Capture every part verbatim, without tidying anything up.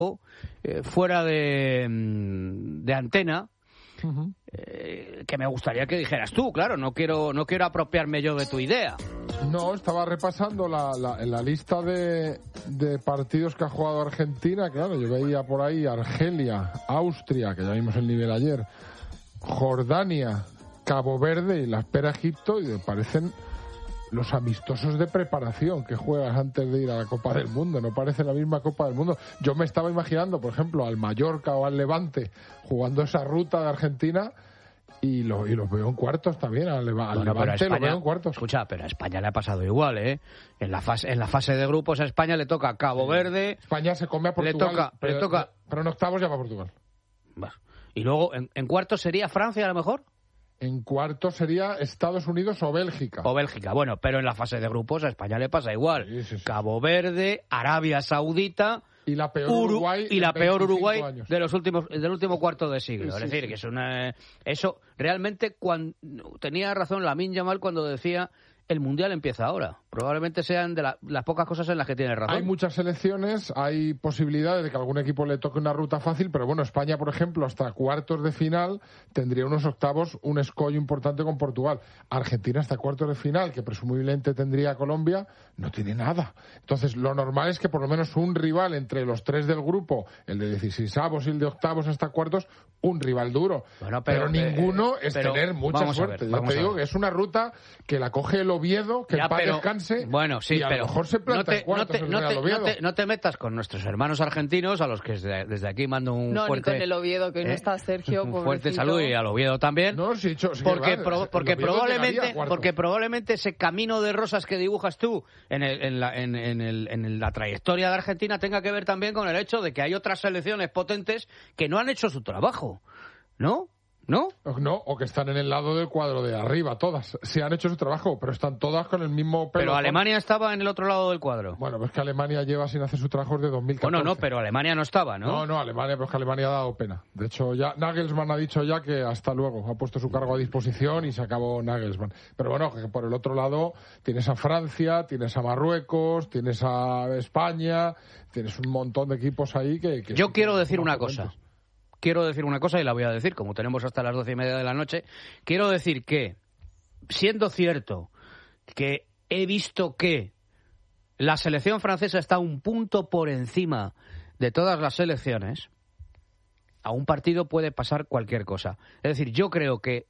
eh, fuera de, de antena, uh-huh. eh, que me gustaría que dijeras tú, claro, no quiero no quiero apropiarme yo de tu idea. No, estaba repasando la, la, en la lista de, de partidos que ha jugado Argentina, claro, yo veía por ahí Argelia, Austria, que ya vimos el nivel ayer, Jordania, Cabo Verde y la espera Egipto, y me parecen los amistosos de preparación que juegas antes de ir a la Copa del Mundo, no parece la misma Copa del Mundo. Yo me estaba imaginando, por ejemplo, al Mallorca o al Levante jugando esa ruta de Argentina y, lo, y los veo en cuartos también, al, al bueno, Levante España, lo veo en cuartos. Escucha, pero a España le ha pasado igual, ¿eh? En la fase, en la fase de grupos a España le toca Cabo sí. Verde. España se come a Portugal, le toca, pero, le toca... pero en octavos ya va a Portugal. Bueno. Y luego, ¿en, en cuartos sería Francia a lo mejor? En cuarto sería Estados Unidos o Bélgica. O Bélgica, bueno, pero en la fase de grupos a España le pasa igual. Sí, sí, sí. Cabo Verde, Arabia Saudita y la peor Uru- Uruguay y la peor Uruguay años. de los últimos del último cuarto de siglo. Sí, sí, es decir, sí. que es una eso realmente cuando tenía razón Lamine Yamal cuando decía el Mundial empieza ahora. Probablemente sean de la, las pocas cosas en las que tiene razón. Hay muchas selecciones, hay posibilidades de que algún equipo le toque una ruta fácil, pero bueno, España, por ejemplo, hasta cuartos de final tendría unos octavos, un escollo importante con Portugal. Argentina hasta cuartos de final, que presumiblemente tendría Colombia, no tiene nada. Entonces, lo normal es que por lo menos un rival entre los tres del grupo, el de dieciseisavos y el de octavos hasta cuartos, un rival duro. Bueno, pero, pero ninguno eh, es pero tener mucha suerte. Ver, Yo te digo que es una ruta que la coge el Oviedo, que ya, el padre pero, descanse, bueno, sí, y a pero lo mejor se planta no te, en cuartos no te, el no, Real te, Oviedo. no, te, no te metas con nuestros hermanos argentinos, a los que desde, desde aquí mando un no, fuerte... No, ni con el Oviedo, que hoy ¿eh? no está Sergio, un pobrecito. fuerte saludo y al Oviedo también. No, sí, sí, porque vale, pro, porque, probablemente, porque probablemente ese camino de rosas que dibujas tú en, el, en, la, en, en, el, en la trayectoria de Argentina tenga que ver también con el hecho de que hay otras selecciones potentes que no han hecho su trabajo, ¿no? ¿No? No, o que están en el lado del cuadro de arriba, todas. Sí han hecho su trabajo, pero están todas con el mismo pelo. Pero Alemania estaba en el otro lado del cuadro. Bueno, pues que Alemania lleva sin hacer su trabajo desde dos mil catorce. Bueno, no, pero Alemania no estaba, ¿no? No, no, Alemania, pero es que Alemania ha dado pena. De hecho, ya Nagelsmann ha dicho ya que hasta luego, ha puesto su cargo a disposición y se acabó Nagelsmann. Pero bueno, que por el otro lado tienes a Francia, tienes a Marruecos, tienes a España, tienes un montón de equipos ahí que... que Yo sí, quiero que decir una potentes. cosa. Quiero decir una cosa y la voy a decir, como tenemos hasta las doce y media de la noche. Quiero decir que, siendo cierto que he visto que la selección francesa está un punto por encima de todas las selecciones, a un partido puede pasar cualquier cosa. Es decir, yo creo que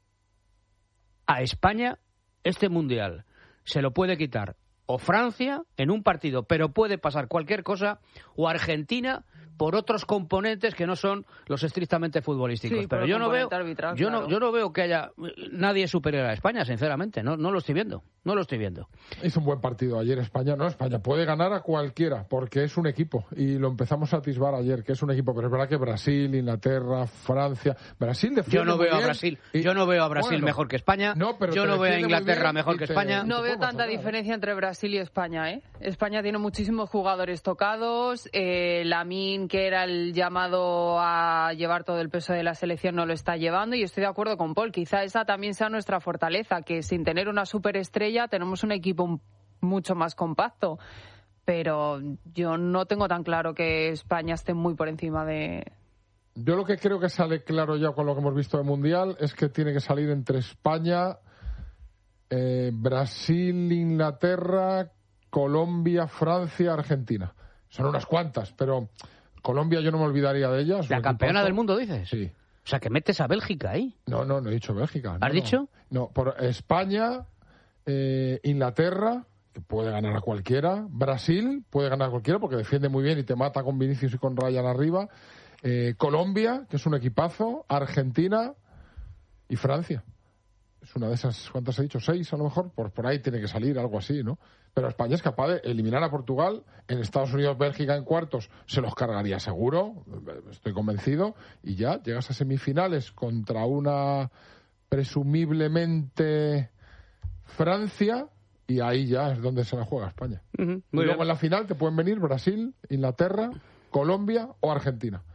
a España este Mundial se lo puede quitar o Francia en un partido, pero puede pasar cualquier cosa, o Argentina por otros componentes que no son los estrictamente futbolísticos. Sí, pero yo no veo arbitral, yo claro. no yo no veo que haya nadie superior a España, sinceramente, no no lo estoy viendo, no lo estoy viendo. Hizo un buen partido ayer España, no, España puede ganar a cualquiera porque es un equipo y lo empezamos a atisbar ayer, que es un equipo, pero es verdad que Brasil, Inglaterra, Francia, Brasil de Yo no veo a Brasil, y, yo no veo a Brasil bueno, mejor que España. No, pero yo no veo a Inglaterra mejor que te, España. No veo tanta diferencia entre Brasil y España, ¿eh? España tiene muchísimos jugadores tocados, eh, Lamine, que era el llamado a llevar todo el peso de la selección, no lo está llevando, y estoy de acuerdo con Paul, quizá esa también sea nuestra fortaleza, que sin tener una superestrella tenemos un equipo mucho más compacto, pero yo no tengo tan claro que España esté muy por encima de... Yo lo que creo que sale claro ya con lo que hemos visto del Mundial es que tiene que salir entre España, eh, Brasil, Inglaterra, Colombia, Francia, Argentina. Son unas cuantas, pero Colombia yo no me olvidaría de ellas. ¿La campeona del mundo, dices? Sí. O sea, que metes a Bélgica ahí. No, no, no he dicho Bélgica. ¿Has no, dicho? No, por España, eh, Inglaterra, que puede ganar a cualquiera. Brasil puede ganar a cualquiera porque defiende muy bien y te mata con Vinicius y con Ryan arriba. Eh, Colombia, que es un equipazo. Argentina y Francia. Es una de esas, ¿cuántas he dicho? Seis a lo mejor, por, por ahí tiene que salir, algo así, ¿no? Pero España es capaz de eliminar a Portugal, en Estados Unidos, Bélgica en cuartos, se los cargaría seguro, estoy convencido, y ya llegas a semifinales contra una presumiblemente Francia, y ahí ya es donde se la juega España. Uh-huh. Y luego en la final te pueden venir Brasil, Inglaterra, Colombia o Argentina.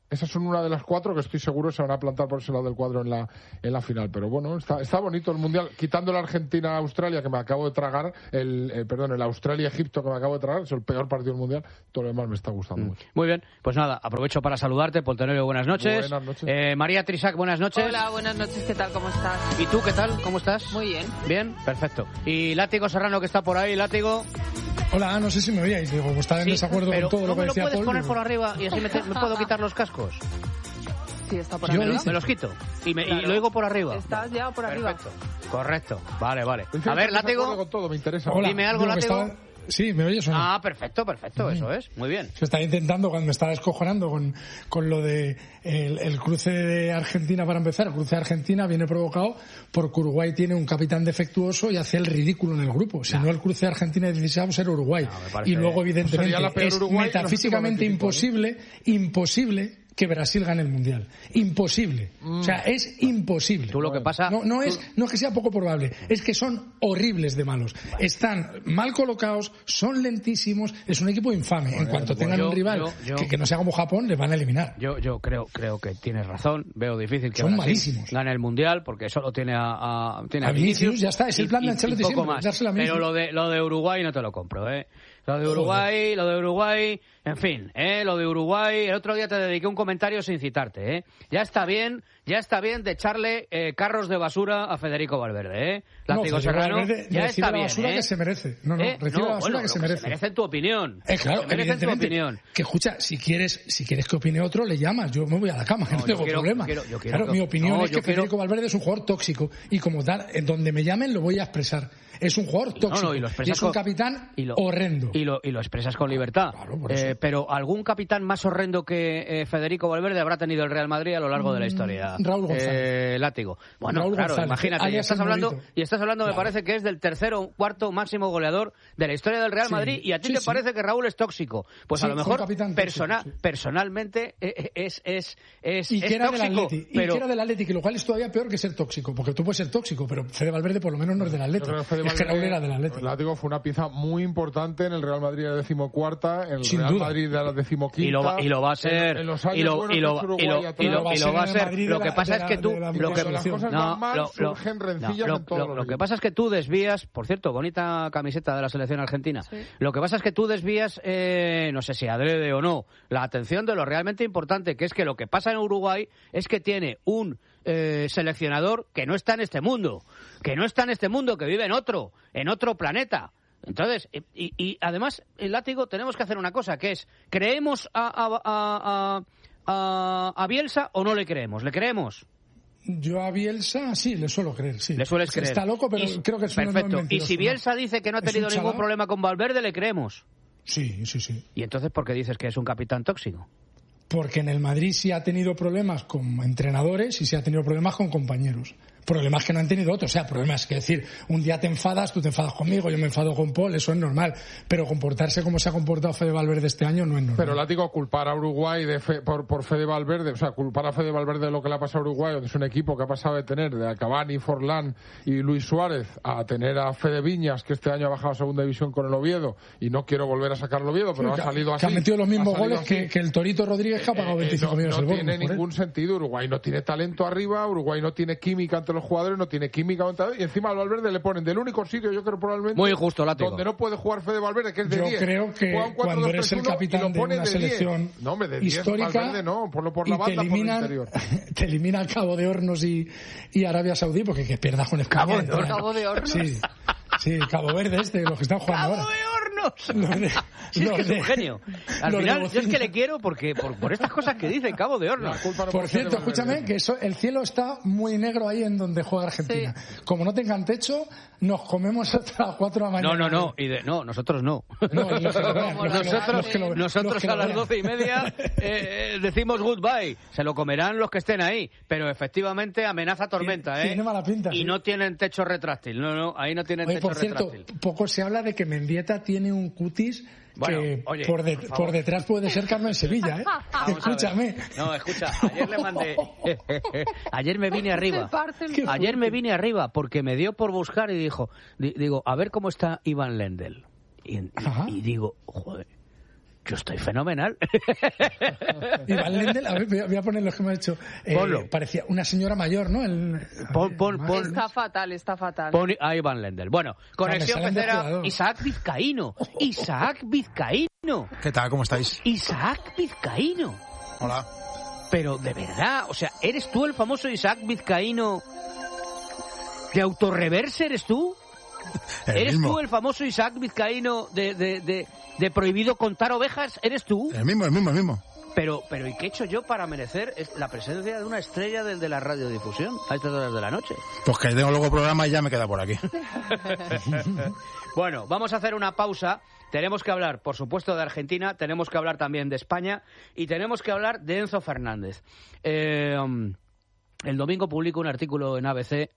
Esas son una de las cuatro que estoy seguro se van a plantar por ese lado del cuadro en la en la final. Pero bueno, está, está bonito el Mundial. Quitando la Argentina-Australia, que me acabo de tragar, el eh, perdón, el Australia-Egipto, que me acabo de tragar, es el peor partido del Mundial, todo lo demás me está gustando mm. mucho. Muy bien, pues nada, aprovecho para saludarte, Poltenero, buenas noches. Buenas noches. Eh, María Trisac, buenas noches. Hola, buenas noches, ¿qué tal? ¿Cómo estás? ¿Y tú qué tal? ¿Cómo estás? Muy bien. Bien, perfecto. ¿Y Látigo Serrano, que está por ahí? Látigo... Hola, no sé si me oíais, digo, como estaba en sí, desacuerdo con todo lo que decía Paul. ¿No me lo puedes poner digo... por arriba y así me, te, me puedo quitar los cascos? Sí, está por arriba. arriba. Me, me los quito y, me, claro. y lo digo por arriba. Estás ya por arriba. Perfecto. Correcto. Vale, vale. A ver, Látigo. Con todo, me interesa. Hola, dime algo, Látigo. Estaba... Sí, ¿me oyes o no? Ah, perfecto, perfecto, mm. eso es. Muy bien. Se estaba intentando, cuando me estaba descojonando con, con lo de el, el cruce de Argentina para empezar. El cruce de Argentina viene provocado porque Uruguay tiene un capitán defectuoso y hace el ridículo en el grupo. Si no, no el cruce de Argentina deseamos ser Uruguay. No, y luego, evidentemente, es Uruguay, metafísicamente imposible, imposible que Brasil gane el Mundial. Imposible. Mm. O sea, es imposible. Tú lo que pasa... No, no, es, no es que sea poco probable, es que son horribles de malos. Vale. Están mal colocados, son lentísimos, es un equipo infame. Bueno, en cuanto bueno, tengan yo, un rival yo, yo, que, que no sea como Japón, les van a eliminar. Yo yo creo creo que tienes razón. Veo difícil que son Brasil malísimos. Gane el Mundial porque solo tiene a... a tiene a Vinicius, ya está, es el plan de Ancelotti siempre, más. dársela a Pero lo de, lo de Uruguay no te lo compro, ¿eh? Lo de Uruguay, lo de Uruguay, en fin, ¿eh? Lo de Uruguay, el otro día te dediqué un comentario sin citarte, ¿eh? Ya está bien, ya está bien de echarle eh, carros de basura a Federico Valverde, ¿eh? Látigo no, Serrano, Valverde ya recibe está la basura bien, ¿eh? que se merece. No, no, ¿Eh? recibe no, la basura bueno, que se que merece. se merece en tu opinión. Eh, claro, se merece en tu opinión. Que escucha, si quieres, si quieres que opine otro, le llamas. Yo me voy a la cama, no, no tengo quiero, problema. Quiero, yo quiero, claro, mi opinión no, es que quiero... Federico Valverde es un jugador tóxico y como tal, en donde me llamen lo voy a expresar. Es un jugador tóxico no, no, y, lo y es un con... capitán y lo... horrendo. Y lo, y lo expresas con libertad. Claro, por eso. Eh, pero algún capitán más horrendo que eh, Federico Valverde habrá tenido el Real Madrid a lo largo de la historia. Mm, Raúl González. Eh, Látigo. Bueno, Raúl claro, González. imagínate. Y estás, hablando, y estás hablando, claro. me parece que es del tercero o cuarto máximo goleador de la historia del Real sí, Madrid y a ti sí, te sí. parece que Raúl es tóxico. Pues sí, a lo mejor persona, tóxico, sí. personalmente es, es, es, y que es era tóxico. Del Atleti, pero... Y que era del Atleti, que lo cual es todavía peor que ser tóxico, porque tú puedes ser tóxico, pero Fede Valverde por lo menos no es del Atleti. Es Valverde, que Raúl era del Atleti. Látigo fue una pieza muy importante en el Real Madrid de la decimocuarta, en el Sin Real duda. Madrid de la decimoquinta. Y lo va, y lo va a ser. En, en los años y lo, buenos y lo, de Uruguay y lo, y lo, y lo va a ser. Lo que pasa es que tú. Lo que las cosas no, van mal, lo, surgen rencillas no, en todos lo, los lo que pasa es que tú desvías, por cierto, bonita camiseta de la selección argentina. Sí. Lo que pasa es que tú desvías, eh, no sé si adrede o no, la atención de lo realmente importante, que es que lo que pasa en Uruguay es que tiene un eh, seleccionador que no está en este mundo, que no está en este mundo, que vive en otro, en otro planeta. Entonces, y, y además, el Látigo, tenemos que hacer una cosa, que es, ¿creemos a, a, a, a, a Bielsa o no le creemos? ¿Le creemos? Yo a Bielsa sí, le suelo creer, sí. Le sueles creer. Está loco, pero y, creo que es perfecto. un Y si Bielsa dice que no ha tenido ningún problema con Valverde, ¿le creemos? Sí, sí, sí. ¿Y entonces por qué dices que es un capitán tóxico? Porque en el Madrid sí ha tenido problemas con entrenadores y sí ha tenido problemas con compañeros. Problemas que no han tenido otros. O sea, problemas que decir, un día te enfadas, tú te enfadas conmigo, yo me enfado con Paul, eso es normal. Pero comportarse como se ha comportado Fede Valverde este año no es normal. Pero Látigo, culpar a Uruguay de fe, por, por Fede Valverde, o sea, culpar a Fede Valverde de lo que le ha pasado a Uruguay, donde es un equipo que ha pasado de tener de Cavani, Forlán y Luis Suárez a tener a Fede Viñas, que este año ha bajado a segunda división con el Oviedo, y no quiero volver a sacar el Oviedo, pero sí, ha salido así. Que ha metido los mismos goles que, que el Torito Rodríguez, que ha pagado veinticinco millones eh, el No bono, tiene ningún sentido. Uruguay no tiene talento arriba, Uruguay no tiene química entre los jugadores, no tiene química y encima al Valverde le ponen del único sitio, yo creo probablemente muy injusto, Látigo, donde no puede jugar Fede Valverde, que es de yo diez. Yo creo que cuando eres el capitán de una selección no, hombre, de histórica Valverde no, ponlo por la y banda, te eliminan, por el interior. Te elimina Cabo de Hornos y, y Arabia Saudí, porque que pierdas con España. Cabo de Hornos. Cabo de Hornos. Sí, sí, Cabo Verde este, los que están jugando Cabo ahora. De Hornos. Los de, sí, es que es un genio. Al final, de yo es que le quiero porque por, por estas cosas que dice Cabo de Hornos. No por cierto, escúchame, que eso, el cielo está muy negro ahí en donde juega Argentina. Sí. Como no tengan techo, nos comemos hasta las cuatro de la mañana. No, no, no, y de, no nosotros no. no los que lo vean, los nosotros los que lo, nosotros los que a las vean. doce y media eh, eh, decimos goodbye. Se lo comerán los que estén ahí, pero efectivamente amenaza tormenta, tiene, ¿eh? Tiene mala pinta. Y sí. no tienen techo retráctil. No, no, ahí no tienen Oye, techo por cierto, retráctil. Poco se habla de que Mendieta tiene un cutis bueno, que oye, por, de, por, por detrás puede ser Carmen Sevilla, ¿eh? Escúchame. No, escucha, ayer le mandé... ayer me vine arriba. Ayer me vine arriba porque me dio por buscar y dijo, digo, a ver cómo está Ivan Lendl. Y, y, y digo, joder, Yo estoy fenomenal. Y Van Lendl, a ver, voy a, voy a poner lo que me ha hecho. Eh, parecía una señora mayor, ¿no? El, pon, pon, pon, está fatal, está fatal. Pon, ahí Van Lendl. Bueno, conexión pecera. Isaac Vizcaíno. Isaac Vizcaíno. ¿Qué tal? ¿Cómo estáis? Isaac Vizcaíno. Hola. Pero de verdad, o sea, ¿eres tú el famoso Isaac Vizcaíno de Autorreverse? ¿Eres tú? El ¿Eres mismo. tú el famoso Isaac Vizcaíno de, de, de, de Prohibido Contar Ovejas? ¿Eres tú? El mismo, el mismo, el mismo. Pero, pero ¿y qué he hecho yo para merecer la presencia de una estrella del de la radiodifusión a estas horas de la noche? Pues que tengo luego programa y ya me queda por aquí. Bueno, vamos a hacer una pausa. Tenemos que hablar, por supuesto, de Argentina, tenemos que hablar también de España y tenemos que hablar de Enzo Fernández. Eh, el domingo publico un artículo en A B C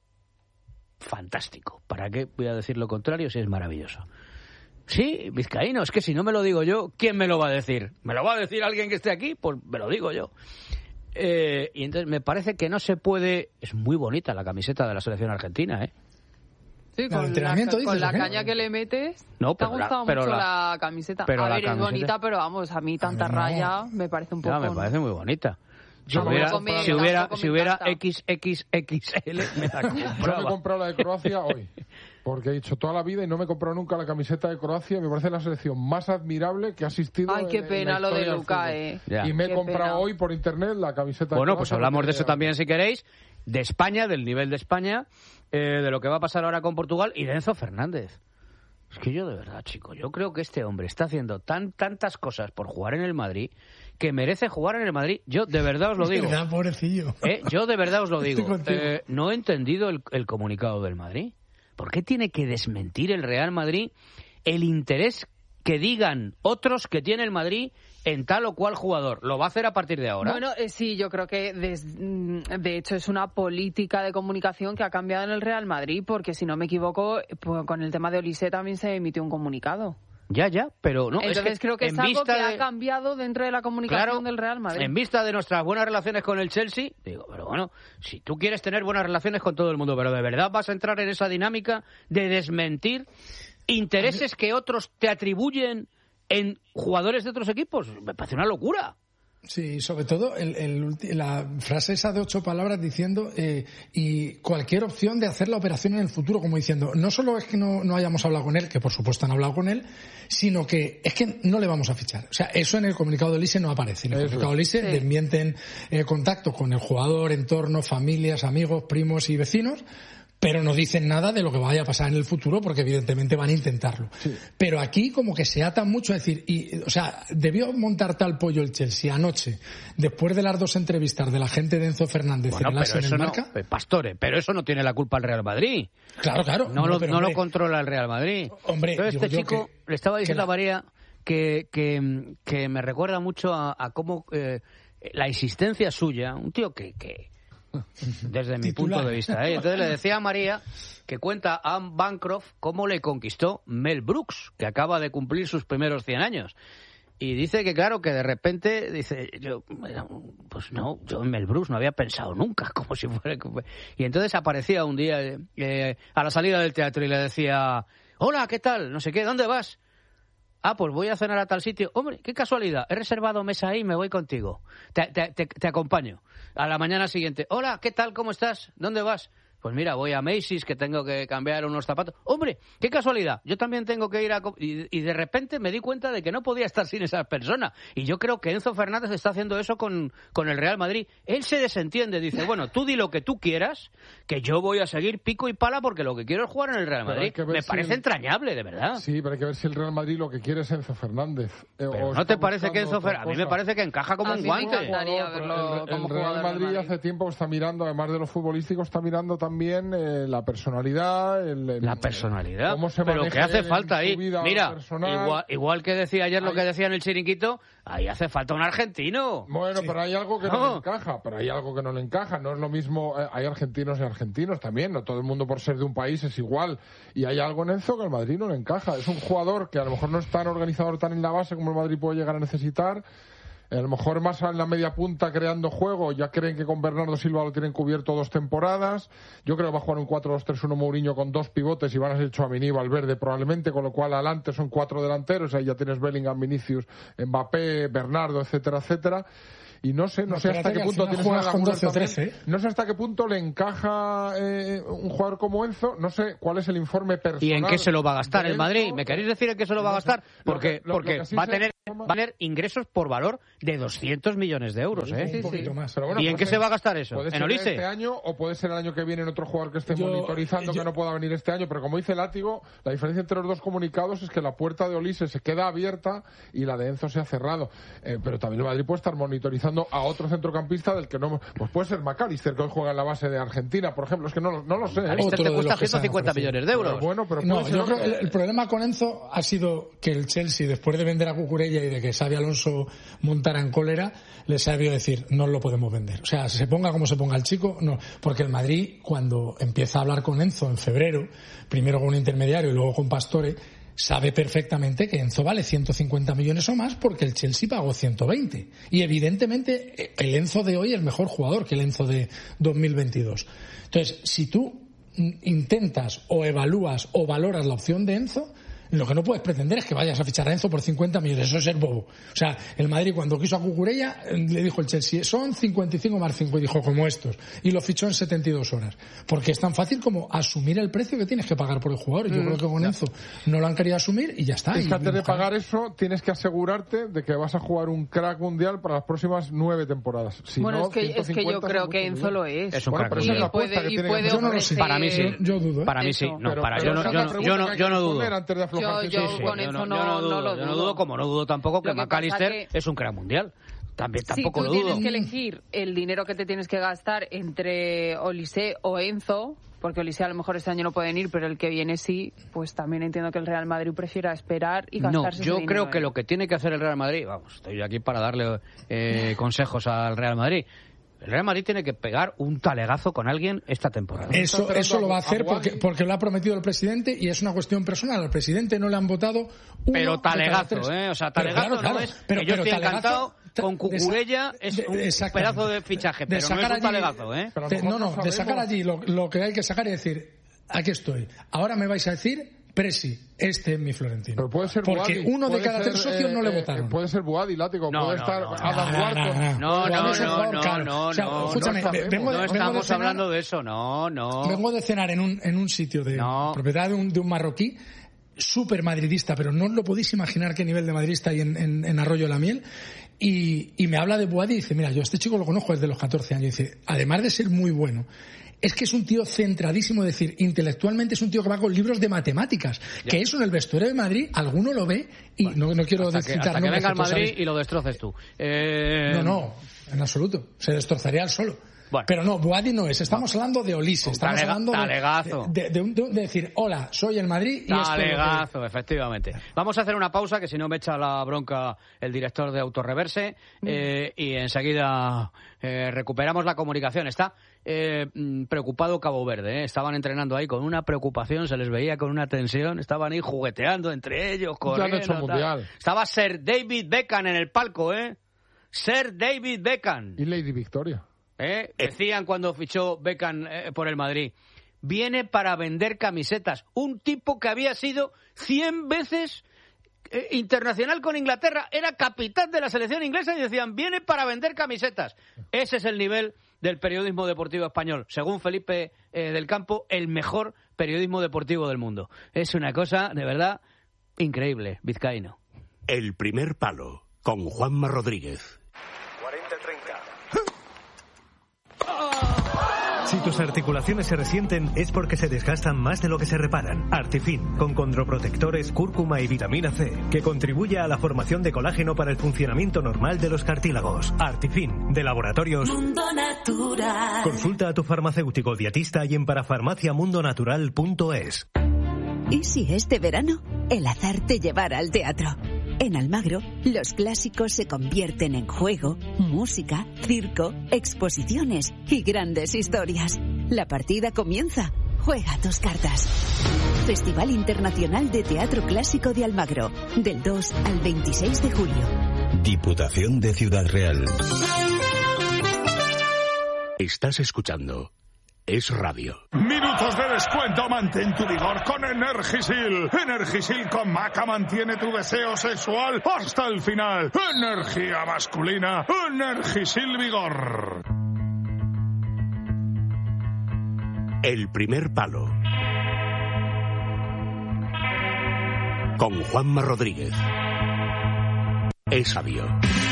fantástico. ¿Para qué voy a decir lo contrario si es maravilloso? Sí, vizcaíno, es que si no me lo digo yo, ¿quién me lo va a decir? ¿Me lo va a decir alguien que esté aquí? Pues me lo digo yo. Eh, y entonces me parece que no se puede... Es muy bonita la camiseta de la selección argentina, ¿eh? Sí, con, entrenamiento, la, con dices, la ¿o qué? caña que le metes, No, te ha pero la- gustado pero mucho la- la, camiseta. pero a la ver, es camiseta- bonita, pero vamos, a mí tanta A mí no. raya me parece un poco... Ya, me parece muy bonita. Si Tampoco hubiera, me- si hubiera, tampoco si me hubiera encanta. equis equis equis ele, me la Yo me he compraba. comprado la de Croacia hoy, porque he dicho toda la vida y no me he comprado nunca la camiseta de Croacia. Me parece la selección más admirable que ha asistido. Ay, qué en- en pena la lo de historia del Luka, fútbol. eh. Ya. Y me he Qué comprado pena. hoy por internet la camiseta de Bueno, Croacia. pues hablamos de eso porque- también si queréis, de España, del nivel de España, eh, de lo que va a pasar ahora con Portugal y de Enzo Fernández. Es que yo de verdad, chico, yo creo que este hombre está haciendo tan tantas cosas por jugar en el Madrid que merece jugar en el Madrid. Yo de verdad os lo digo. ¿Verdad, pobrecillo? Eh, yo de verdad os lo digo. Estoy contigo. Eh, no he entendido el, el comunicado del Madrid. ¿Por qué tiene que desmentir el Real Madrid el interés que digan otros que tiene el Madrid en tal o cual jugador? ¿Lo va a hacer a partir de ahora? Bueno, eh, sí, yo creo que des- mm, de hecho es una política de comunicación que ha cambiado en el Real Madrid, porque si no me equivoco, pues, con el tema de Olise también se emitió un comunicado. Ya, ya, pero no. Entonces es que creo que en es algo vista que de- ha cambiado dentro de la comunicación Claro, del Real Madrid. en vista de nuestras buenas relaciones con el Chelsea, digo, pero bueno, si tú quieres tener buenas relaciones con todo el mundo, pero de verdad vas a entrar en esa dinámica de desmentir intereses que otros te atribuyen en jugadores de otros equipos, me parece una locura. Sí, sobre todo el, el ulti- la frase esa de ocho palabras diciendo eh, y cualquier opción de hacer la operación en el futuro, como diciendo, no solo es que no, no hayamos hablado con él, que por supuesto han hablado con él, sino que es que no le vamos a fichar. O sea, eso en el comunicado de Olise no aparece. En el Eso. comunicado de Olise Sí. desmienten eh, contacto con el jugador, entorno, familias, amigos, primos y vecinos, pero no dicen nada de lo que vaya a pasar en el futuro, porque evidentemente van a intentarlo. Pero aquí como que se atan mucho a decir, y, o sea, debió montar tal pollo el Chelsea anoche, después de las dos entrevistas de la gente de Enzo Fernández Bueno, en el pero en eso el no, Marca. eh, Pastore, pero eso no tiene la culpa el Real Madrid. Claro, claro. No, lo, pero, no lo hombre, controla el Real Madrid. Hombre, Entonces, digo este yo chico, que- le estaba que diciendo la- a María que, que, que me recuerda mucho a, a cómo eh, la insistencia suya, un tío que, que desde mi Titular. punto de vista, ¿eh? Entonces le decía a María que cuenta a Anne Bancroft cómo le conquistó Mel Brooks, que acaba de cumplir sus primeros cien años. Y dice que, claro, que de repente, dice, yo, pues no, yo en Mel Brooks no había pensado nunca, como si fuera... Y entonces aparecía un día eh, a la salida del teatro y le decía, hola, ¿qué tal? No sé qué, ¿dónde vas? Ah, pues voy a cenar a tal sitio. Hombre, qué casualidad, he reservado mesa ahí y me voy contigo. Te, te, te, te acompaño. A la mañana siguiente, hola, ¿qué tal? ¿Cómo estás? ¿Dónde vas? Pues mira, voy a Macy's, que tengo que cambiar unos zapatos. Hombre, qué casualidad, yo también tengo que ir a... co- Y, y de repente me di cuenta de que no podía estar sin esa persona. Y yo creo que Enzo Fernández está haciendo eso con, con el Real Madrid. Él se desentiende, dice, bueno, tú di lo que tú quieras, que yo voy a seguir pico y pala porque lo que quiero es jugar en el Real Pero hay Madrid. que ver Me si parece el- entrañable, de verdad. Sí, pero hay que ver si el Real Madrid lo que quiere es Enzo Fernández. Eh, Pero o ¿no está te parece que Enzo buscando Fernández... A mí otra me cosa. parece que encaja como A un mí me guante. encantaría Pero verlo el, como el jugador Real del Madrid Madrid. hace tiempo está mirando, además de lo futbolístico, está mirando también eh, la personalidad, el, el- La personalidad. cómo se Pero maneja ¿qué hace él en falta su ahí? vida Mira, personal. igual, igual que decía ayer lo Hay- que decía en el chiringuito, ahí hace falta un argentino. Bueno, pero hay algo que no No. le encaja, pero hay algo que no le encaja. No es lo mismo, eh, hay argentinos y argentinos también, no todo el mundo por ser de un país es igual. Y hay algo en Enzo que al Madrid no le encaja. Es un jugador que a lo mejor no es tan organizador, tan en la base como el Madrid puede llegar a necesitar. A lo mejor más en la media punta creando juego, ya creen que con Bernardo Silva lo tienen cubierto dos temporadas. Yo creo que va a jugar un cuatro dos tres uno Mourinho con dos pivotes y van a ser Tchouaméni y Valverde probablemente, con lo cual adelante son cuatro delanteros, ahí ya tienes Bellingham, Vinicius, Mbappé, Bernardo, etcétera, etcétera. Y no sé, no, no sé hasta qué punto tienes una con doce o trece, ¿eh? No sé hasta qué punto le encaja eh, un jugador como Enzo. No sé cuál es el informe personal. ¿Y en qué se lo va a gastar el Madrid? ¿Me queréis decir en qué se lo va a gastar? Porque, lo, lo, porque lo sí va, a tener, va a tener ingresos por valor de doscientos millones de euros, ¿eh? Sí, un poquito más. Pero bueno, ¿y en qué se va a gastar eso? Puede ¿En ser Olise? Este año o puede ser el año que viene en otro jugador que esté yo, monitorizando yo, que no pueda venir este año. Pero como dice Látigo, la diferencia entre los dos comunicados es que la puerta de Olise se queda abierta y la de Enzo se ha cerrado. Eh, pero también el Madrid puede estar monitorizando a otro centrocampista del que no, pues puede ser McAllister, que hoy juega en la base de Argentina, por ejemplo. Es que no, no lo sé. McAllister te cuesta ciento cincuenta millones de euros. Pero bueno, pero no, yo creo que... el, el problema con Enzo ha sido que el Chelsea, después de vender a Cucurella y de que Xabi Alonso montara en cólera, le sabió decir, no lo podemos vender. O sea, se ponga como se ponga el chico, no. Porque el Madrid, cuando empieza a hablar con Enzo en febrero, primero con un intermediario y luego con Pastore, sabe perfectamente que Enzo vale ciento cincuenta millones o más porque el Chelsea pagó ciento veinte. Y evidentemente el Enzo de hoy es mejor jugador que el Enzo de dos mil veintidós. Entonces, si tú intentas o evalúas o valoras la opción de Enzo, lo que no puedes pretender es que vayas a fichar a Enzo por cincuenta millones. Eso es ser bobo. O sea, el Madrid cuando quiso a Cucurella le dijo el Chelsea, son cincuenta y cinco más cinco, y dijo, como estos. Y lo fichó en setenta y dos horas. Porque es tan fácil como asumir el precio que tienes que pagar por el jugador. Y yo mm, creo que con ya. Enzo no lo han querido asumir y ya está. Es que y antes de pagar eso, tienes que asegurarte de que vas a jugar un crack mundial para las próximas nueve temporadas. Si bueno, no, es, que, es que yo creo que Enzo lo es. Es un bueno, crack pero mundial. es la apuesta que tiene. Yo no lo sé. Para mí sí. Yo, yo dudo. ¿eh? Para mí sí. No, pero, para, pero yo no, yo no, yo no, yo no dudo. Yo, yo sí, sí. con Yo Enzo no, no, yo no, dudo, no lo dudo. Yo no dudo, como no dudo tampoco que, que McAllister que... es un crack mundial. También, tampoco si tú lo dudo. tienes que elegir el dinero que te tienes que gastar entre Olise o Enzo, porque Olise a lo mejor este año no pueden ir, pero el que viene sí, pues también entiendo que el Real Madrid prefiera esperar y gastarse No, yo ese creo dinero, que ¿eh? lo que tiene que hacer el Real Madrid, vamos, estoy aquí para darle eh, consejos al Real Madrid. El Real Madrid tiene que pegar un talegazo con alguien esta temporada. Eso, eso lo va a hacer porque, porque lo ha prometido el presidente y es una cuestión personal. Al presidente no le han votado uno Pero talegazo, de ¿eh? O sea, talegazo pero, claro, no claro, es... pero, que yo pero estoy talegazo, encantado con Cucurella, es un pedazo de fichaje, pero no es un talegazo, ¿eh? De, no, no, de sacar allí lo, lo que hay que sacar y decir, aquí estoy. Ahora me vais a decir... Presi, este es mi Florentino. Pero puede ser porque Boadi, uno de cada ser, tres socios eh, no le eh, votaron. Puede ser Boadi, Látigo, no, puede no, estar no, Adam no, Wharton. No, no, no, no, no, no, claro. no, o sea, no, escúchame, no, vengo de, no vengo estamos de cenar, hablando de eso, no, no. Vengo de cenar en un, en un sitio de no. propiedad de un, de un marroquí súper madridista, pero no lo podéis imaginar qué nivel de madridista hay en, en, en Arroyo de la Miel. Y, y me habla de Boadi y dice, mira, yo este chico lo conozco desde los catorce años. Y dice, además de ser muy bueno, es que es un tío centradísimo, es decir, intelectualmente es un tío que va con libros de matemáticas, ya. Que eso en el vestuario de Madrid, alguno lo ve y bueno, no, no quiero hasta citar que, hasta que venga al Madrid ¿sabes? Y lo destroces tú. Eh... No, no, en absoluto, se destrozaría él solo. Bueno. Pero no, Boadi no es, estamos hablando de Olise, estamos talega, hablando talegazo. De, de, de, de, de decir, hola, soy el Madrid y talegazo, esto es lo que... efectivamente. Vamos a hacer una pausa, que si no me echa la bronca el director de Autorreverse, mm. eh, y enseguida eh, recuperamos la comunicación. Está eh, preocupado Cabo Verde, ¿eh? Estaban entrenando ahí con una preocupación, se les veía con una tensión, estaban ahí jugueteando entre ellos, corriendo. Ya han hecho mundial. Estaba Sir David Beckham en el palco, ¿eh? Sir David Beckham. Y Lady Victoria. ¿Eh? Decían cuando fichó Beckham eh, por el Madrid, viene para vender camisetas. Un tipo que había sido cien veces eh, internacional con Inglaterra, era capitán de la selección inglesa y decían, viene para vender camisetas. Ese es el nivel del periodismo deportivo español. Según Felipe eh, del Campo, el mejor periodismo deportivo del mundo. Es una cosa, de verdad, increíble, vizcaíno. El primer palo, con Juanma Rodríguez. cuarenta treinta. Si tus articulaciones se resienten es porque se desgastan más de lo que se reparan. Artifin, con condroprotectores, cúrcuma y vitamina C, que contribuye a la formación de colágeno para el funcionamiento normal de los cartílagos. Artifin, de Laboratorios Mundo Natural. Consulta a tu farmacéutico dietista y en parafarmacia mundo natural punto es. ¿Y si este verano el azar te llevara al teatro? En Almagro, los clásicos se convierten en juego, música, circo, exposiciones y grandes historias. La partida comienza. Juega tus cartas. Festival Internacional de Teatro Clásico de Almagro, del dos al veintiséis de julio. Diputación de Ciudad Real. Estás escuchando Es Radio. Minutos de descuento, mantén tu vigor con Energisil. Energisil con maca mantiene tu deseo sexual hasta el final. Energía masculina, Energisil Vigor. El primer palo. Con Juanma Rodríguez. Es Radio.